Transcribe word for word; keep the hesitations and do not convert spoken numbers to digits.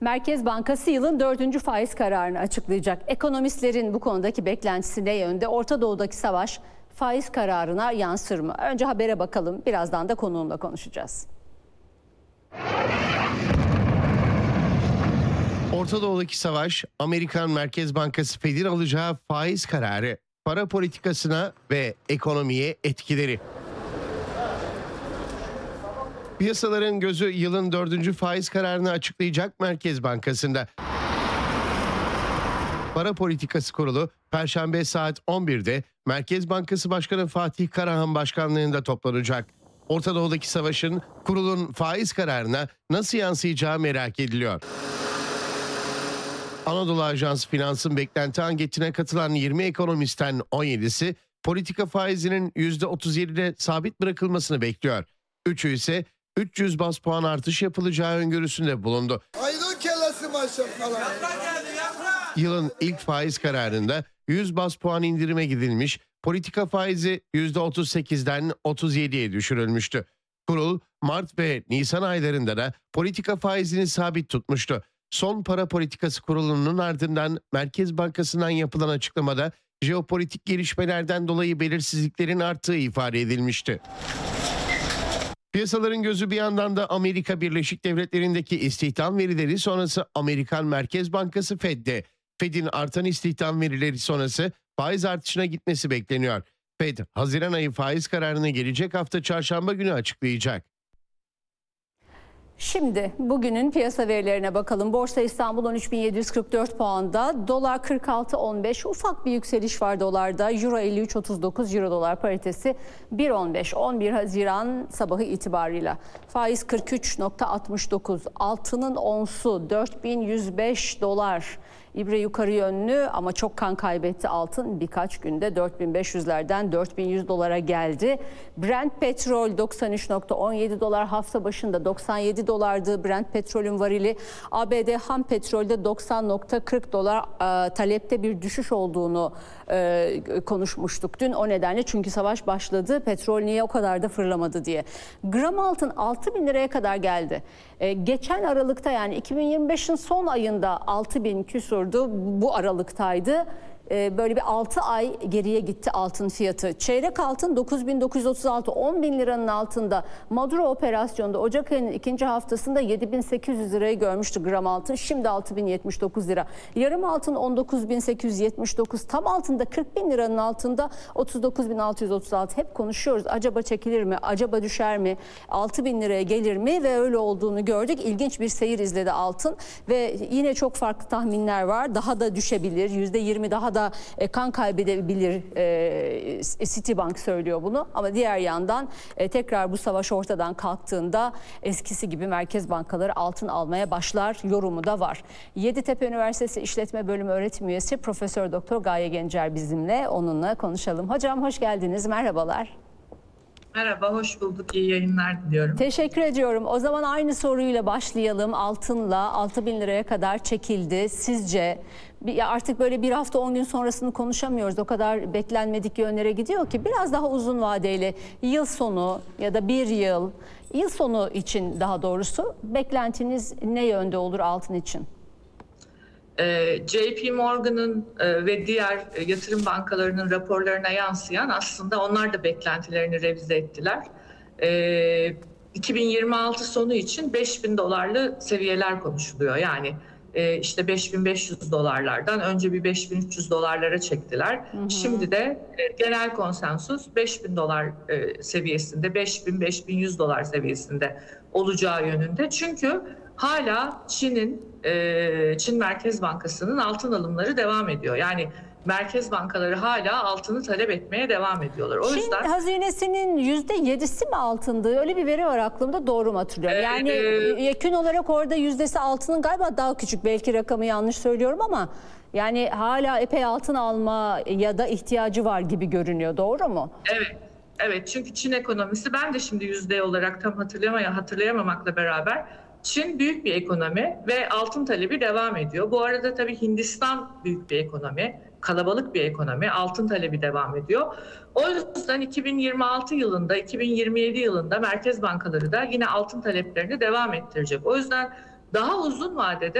Merkez Bankası yılın dördüncü faiz kararını açıklayacak. Ekonomistlerin bu konudaki beklentisi ne yönde? Orta Doğu'daki savaş faiz kararına yansır mı? Önce habere bakalım. Birazdan da konuğumla konuşacağız. Orta Doğu'daki savaş, Amerikan Merkez Bankası Fed'in alacağı faiz kararı, para politikasına ve ekonomiye etkileri. Piyasaların gözü yılın dördüncü faiz kararını açıklayacak Merkez Bankası'nda. Para Politikası Kurulu Perşembe saat on birde Merkez Bankası Başkanı Fatih Karahan başkanlığında toplanacak. Orta Doğu'daki savaşın kurulun faiz kararına nasıl yansıyacağı merak ediliyor. Anadolu Ajansı Finans'ın beklenti anketine katılan yirmi ekonomistten on yedisi politika faizinin yüzde otuz yedide sabit bırakılmasını bekliyor. Üçü ise üç yüz baz puan artış yapılacağı öngörüsünde bulundu. Aydın kellesi maşallah. Yılın ilk faiz kararında yüz baz puan indirime gidilmiş, politika faizi yüzde otuz sekizden otuz yediye düşürülmüştü. Kurul Mart ve Nisan aylarında da politika faizini sabit tutmuştu. Son Para Politikası Kurulu'nun ardından Merkez Bankası'ndan yapılan açıklamada jeopolitik gelişmelerden dolayı belirsizliklerin arttığı ifade edilmişti. Piyasaların gözü bir yandan da Amerika Birleşik Devletleri'ndeki istihdam verileri sonrası Amerikan Merkez Bankası Fed'de. Fed'in artan istihdam verileri sonrası faiz artışına gitmesi bekleniyor. Fed, Haziran ayı faiz kararını gelecek hafta çarşamba günü açıklayacak. Şimdi bugünün piyasa verilerine bakalım. Borsa İstanbul on üç bin yedi yüz kırk dört puanda, dolar kırk altı on beş, ufak bir yükseliş var dolarda. Euro elli üç otuz dokuz, euro dolar paritesi bir on beş. on bir Haziran sabahı itibarıyla. Faiz kırk üç nokta altmış dokuz. Altının onsu dört bin yüz beş dolar. İbre yukarı yönlü ama çok kan kaybetti altın. Birkaç günde dört bin beş yüzlerden dört bin yüz dolara geldi. Brent petrol doksan üç nokta on yedi dolar, hafta başında doksan yedi dolardı Brent petrolün varili. A B D ham petrolde doksan nokta kırk dolar, e, talepte bir düşüş olduğunu e, konuşmuştuk dün. O nedenle, çünkü savaş başladı, petrol niye o kadar da fırlamadı diye. Gram altın altı bin liraya kadar geldi. E, geçen Aralık'ta, yani iki bin yirmi beşin son ayında altı bin küsur, bu aralıktaydı. Böyle bir altı ay geriye gitti altın fiyatı. Çeyrek altın dokuz bin dokuz yüz otuz altı, on bin liranın altında. Maduro operasyonda Ocak ayının ikinci haftasında yedi bin sekiz yüz lirayı görmüştü gram altın. Şimdi altı bin yetmiş dokuz lira. Yarım altın on dokuz bin sekiz yüz yetmiş dokuz. Tam altında kırk bin liranın altında otuz dokuz bin altı yüz otuz altı. Hep konuşuyoruz. Acaba çekilir mi? Acaba düşer mi? altı bin liraya gelir mi? Ve öyle olduğunu gördük. İlginç bir seyir izledi altın. Ve yine çok farklı tahminler var. Daha da düşebilir. yüzde yirmi daha da kan kaybedebilir. E, Citibank söylüyor bunu, ama diğer yandan e, tekrar bu savaş ortadan kalktığında eskisi gibi merkez bankaları altın almaya başlar yorumu da var. Yeditepe Üniversitesi İşletme Bölümü öğretim üyesi Profesör Doktor Gaye Gencer bizimle, onunla konuşalım. Hocam hoş geldiniz, merhabalar. Merhaba, hoş bulduk. İyi yayınlar diliyorum. Teşekkür ediyorum. O zaman aynı soruyla başlayalım. Altınla altı bin liraya kadar çekildi. Sizce artık böyle bir hafta on gün sonrasını konuşamıyoruz. O kadar beklenmedik yönlere gidiyor ki, biraz daha uzun vadeli, yıl sonu ya da bir yıl, yıl sonu için daha doğrusu beklentiniz ne yönde olur altın için? J P Morgan'ın ve diğer yatırım bankalarının raporlarına yansıyan, aslında onlar da beklentilerini revize ettiler. iki bin yirmi altı sonu için beş bin dolarlı seviyeler konuşuluyor. Yani işte beş bin beş yüz dolarlardan önce bir beş bin üç yüz dolarlara çektiler. Hı hı. Şimdi de genel konsensus beş bin dolar seviyesinde, beş bin beş bin yüz dolar seviyesinde olacağı yönünde. Çünkü hala Çin'in Çin Merkez Bankası'nın altın alımları devam ediyor. Yani merkez bankaları hala altını talep etmeye devam ediyorlar. O Çin yüzden hazinesinin yüzde yedisi mi altındı? Öyle bir veri var aklımda, doğru mu hatırlıyorum? Ee, yani e, yekün olarak orada yüzdesi altının galiba daha küçük. Belki rakamı yanlış söylüyorum ama yani hala epey altın alma ya da ihtiyacı var gibi görünüyor. Doğru mu? Evet. Evet, çünkü Çin ekonomisi, ben de şimdi yüzde olarak tam hatırlayamaya hatırlayamamakla beraber, Çin büyük bir ekonomi ve altın talebi devam ediyor. Bu arada tabii Hindistan büyük bir ekonomi, kalabalık bir ekonomi, altın talebi devam ediyor. O yüzden iki bin yirmi altı yılında, iki bin yirmi yedi yılında merkez bankaları da yine altın taleplerini devam ettirecek. O yüzden daha uzun vadede